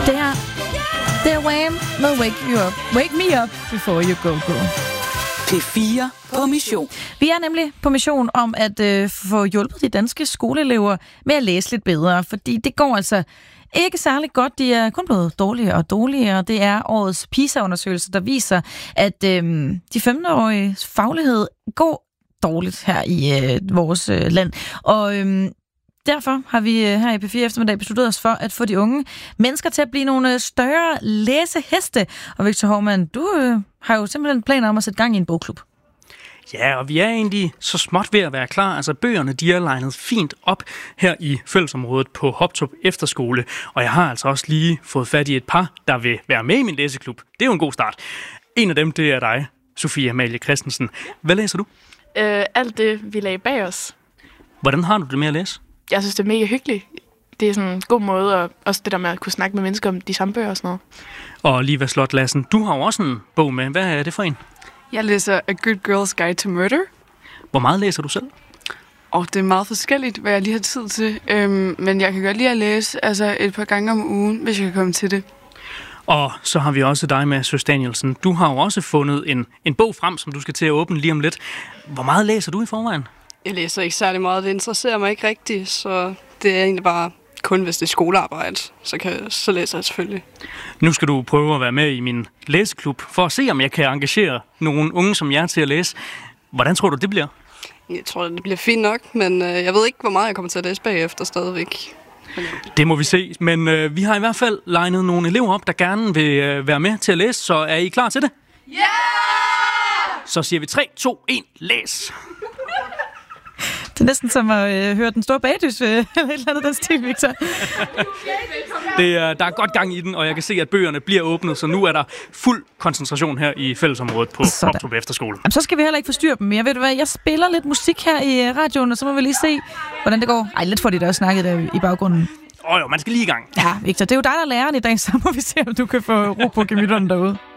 Det her, det er Wham med Wake Me Up Before You Go Go. P4 på mission. Vi er nemlig på mission om at få hjulpet de danske skoleelever med at læse lidt bedre, fordi det går altså ikke særlig godt. De er kun blevet dårligere og dårligere. Det er årets PISA-undersøgelse, der viser, at de 15-årige faglighed går dårligt her i vores land. Og derfor har vi her i P4 eftermiddag besluttet os for at få de unge mennesker til at blive nogle større læseheste. Og Victor Hovmand, du har jo simpelthen planer om at sætte gang i en bogklub. Ja, og vi er egentlig så småt ved at være klar. Altså bøgerne, de er legnet fint op her i fællesområdet på Hoptrup Efterskole. Og jeg har altså også lige fået fat i et par, der vil være med i min læseklub. Det er jo en god start. En af dem, det er dig, Sofie Amalie Christensen. Hvad læser du? Alt det, vi lagde bag os. Hvordan har du det med at læse? Jeg synes, det er mega hyggeligt. Det er sådan en god måde, og også det der med at kunne snakke med mennesker om de samme bøger og sådan noget. Og Liva Slot Lassen, du har jo også en bog med. Hvad er det for en? Jeg læser A Good Girl's Guide to Murder. Hvor meget læser du selv? Og det er meget forskelligt, hvad jeg lige har tid til. Men jeg kan godt lide at læse et par gange om ugen, hvis jeg kan komme til det. Og så har vi også dig med, Søs Danielsen. Du har jo også fundet en bog frem, som du skal til at åbne lige om lidt. Hvor meget læser du i forvejen? Jeg læser ikke særlig meget. Det interesserer mig ikke rigtigt, så det er egentlig bare kun, hvis det er skolearbejde. Så læser jeg selvfølgelig. Nu skal du prøve at være med i min læseklub, for at se, om jeg kan engagere nogle unge som jer til at læse. Hvordan tror du, det bliver? Jeg tror, det bliver fint nok, men jeg ved ikke, hvor meget jeg kommer til at læse bagefter stadigvæk. Det må vi se, men vi har i hvert fald legnet nogle elever op, der gerne vil være med til at læse, så er I klar til det? Ja! Yeah! Så siger vi 3, 2, 1, læs! Det er næsten som at høre den store bagdys eller et eller andet den stil, Victor. Der er godt gang i den, og jeg kan se, at bøgerne bliver åbnet, så nu er der fuld koncentration her i fællesområdet på Hoptrup Efterskole. Jamen, så skal vi heller ikke forstyrre dem mere. Ved du hvad, jeg spiller lidt musik her i radioen, og så må vi lige se, hvordan det går. Ej, lidt for de der snakket der i baggrunden. Jo, man skal lige i gang. Ja, Victor, det er jo dig, der er læreren i dag, så må vi se, om du kan få ro på gemytterne derude.